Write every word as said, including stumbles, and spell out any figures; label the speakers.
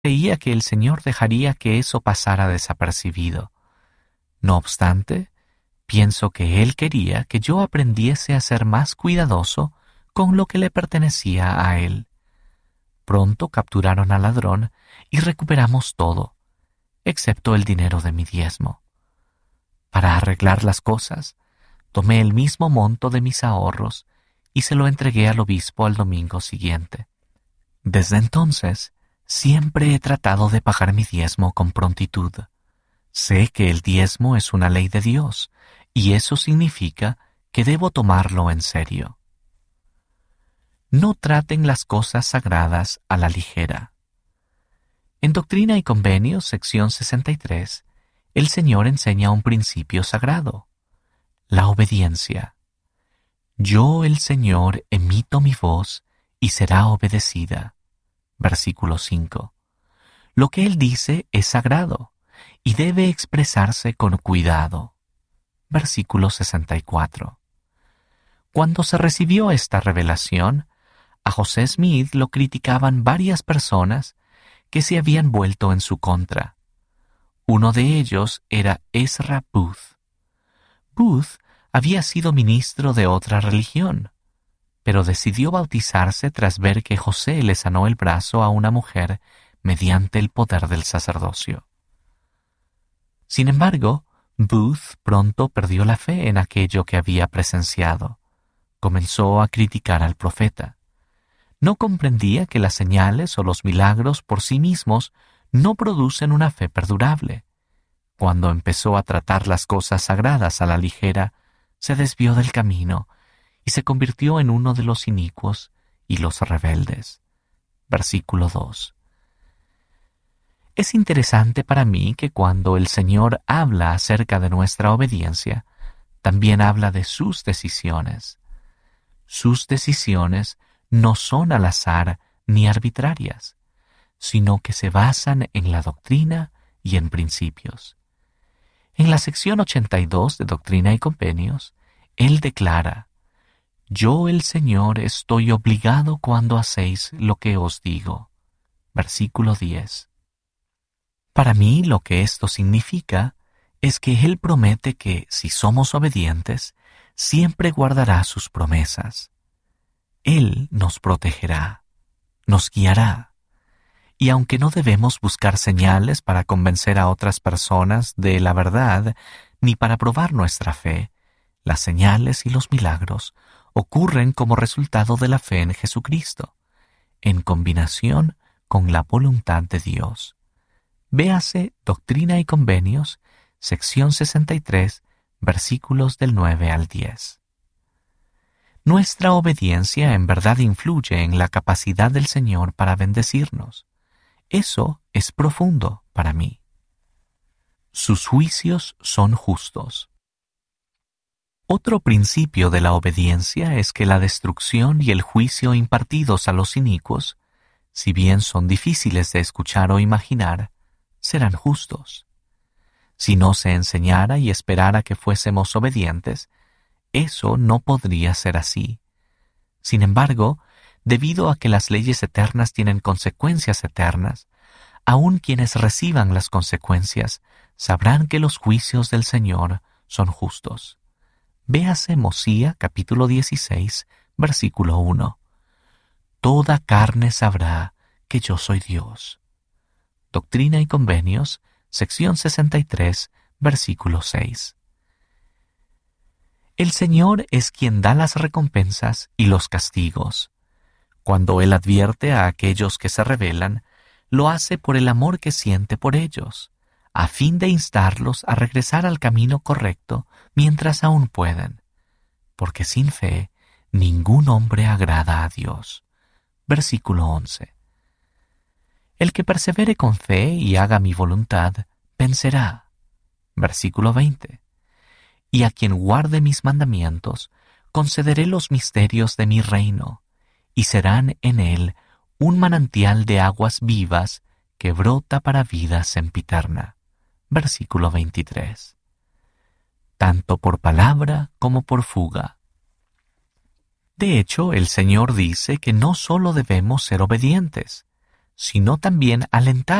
Speaker 1: creía que el Señor dejaría que eso pasara desapercibido. No obstante, pienso que Él quería que yo aprendiese a ser más cuidadoso con lo que le pertenecía a Él. Pronto capturaron al ladrón y recuperamos todo, excepto el dinero de mi diezmo. Para arreglar las cosas, tomé el mismo monto de mis ahorros y se lo entregué al obispo al domingo siguiente. Desde entonces, siempre he tratado de pagar mi diezmo con prontitud. Sé que el diezmo es una ley de Dios, y eso significa que debo tomarlo en serio. No traten las cosas sagradas a la ligera. En Doctrina y Convenios, sección sesenta y tres, el Señor enseña un principio sagrado: la obediencia. Yo, el Señor, emito mi voz y será obedecida. Versículo cinco. Lo que Él dice es sagrado y debe expresarse con cuidado. Versículo sesenta y cuatro. Cuando se recibió esta revelación, a José Smith lo criticaban varias personas que se habían vuelto en su contra. Uno de ellos era Ezra Booth. Booth había sido ministro de otra religión, pero decidió bautizarse tras ver que José le sanó el brazo a una mujer mediante el poder del sacerdocio. Sin embargo, Booth pronto perdió la fe en aquello que había presenciado. Comenzó a criticar al profeta. No comprendía que las señales o los milagros por sí mismos no producen una fe perdurable. Cuando empezó a tratar las cosas sagradas a la ligera, se desvió del camino y se convirtió en uno de los inicuos y los rebeldes. Versículo dos. Es interesante para mí que cuando el Señor habla acerca de nuestra obediencia, también habla de sus decisiones. Sus decisiones no son al azar ni arbitrarias, sino que se basan en la doctrina y en principios. En la sección ochenta y dos de Doctrina y Convenios, Él declara: Yo, el Señor, estoy obligado cuando hacéis lo que os digo. Versículo diez. Para mí, lo que esto significa es que Él promete que, si somos obedientes, siempre guardará sus promesas. Él nos protegerá, nos guiará. Y aunque no debemos buscar señales para convencer a otras personas de la verdad, ni para probar nuestra fe, las señales y los milagros ocurren como resultado de la fe en Jesucristo, en combinación con la voluntad de Dios. Véase Doctrina y Convenios, sección sesenta y tres, versículos del nueve al diez. Nuestra obediencia en verdad influye en la capacidad del Señor para bendecirnos. Eso es profundo para mí. Sus juicios son justos. Otro principio de la obediencia es que la destrucción y el juicio impartidos a los inicuos, si bien son difíciles de escuchar o imaginar, serán justos. Si no se enseñara y esperara que fuésemos obedientes, eso no podría ser así. Sin embargo, debido a que las leyes eternas tienen consecuencias eternas, aun quienes reciban las consecuencias sabrán que los juicios del Señor son justos. Véase Mosía capítulo dieciséis, versículo uno. Toda carne sabrá que yo soy Dios. Doctrina y Convenios, sección sesenta y tres, versículo seis. El Señor es quien da las recompensas y los castigos. Cuando Él advierte a aquellos que se rebelan, lo hace por el amor que siente por ellos, a fin de instarlos a regresar al camino correcto mientras aún pueden, porque sin fe ningún hombre agrada a Dios. Versículo once. El que persevere con fe y haga mi voluntad, vencerá. Versículo veinte. Y a quien guarde mis mandamientos, concederé los misterios de mi reino, y serán en él un manantial de aguas vivas que brota para vida sempiterna. Versículo veintitrés. Tanto por palabra como por fuga. De hecho, el Señor dice que no solo debemos ser obedientes, sino también alentar